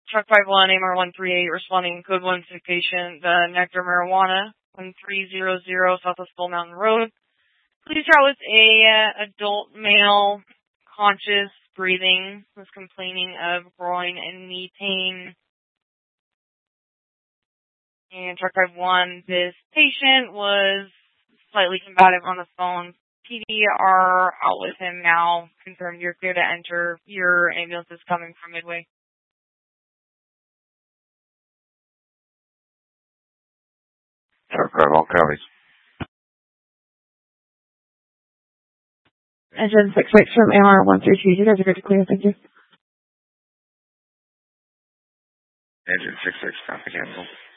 Truck 51, AMR-138, responding code 1 patient, Nectar Marijuana, 1300 Southwest Bull Mountain Road. Please route with a adult male, conscious, breathing, was complaining of groin and knee pain. And Truck 51, this patient was slightly combative on the phone. PD are out with him now. Confirmed you're clear to enter. Your ambulance is coming from Midway. Truck 51 copies. Engine 66 from AMR-132. You guys are good to clear. Thank you. Engine 66, copy, cancel.